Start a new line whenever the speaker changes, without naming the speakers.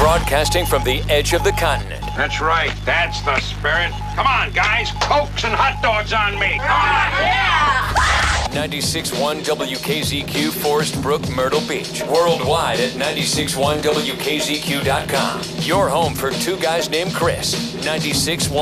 Broadcasting from the edge of the continent.
That's right. That's the spirit. Come on, guys. Cokes and hot dogs on me. Come on.
Yeah!
96.1 WKZQ, Forest Brook, Myrtle Beach. Worldwide at 96.1WKZQ.com. Your home for two guys named Chris. 96.1